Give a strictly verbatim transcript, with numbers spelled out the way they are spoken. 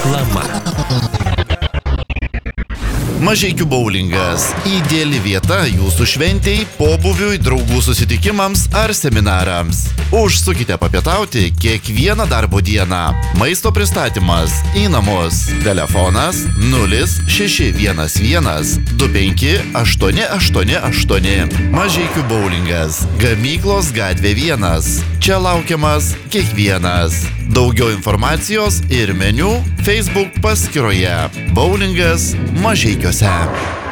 Reklama. Mažeikių boulingas – ideali vieta jūsų šventei, pobūviui, draugų susitikimams ar seminarams. Užsukite papietauti kiekvieną darbo dieną. Maisto pristatymas į namus. Telefonas nulis šeši vienas vienas du penki aštuoni aštuoni aštuoni. Mažeikių boulingas. Gamyklos gatvė vienas. Čia laukiamas kiekvienas. Daugiau informacijos ir meniu Facebook paskyroje. Boulingas Mažeikiuose.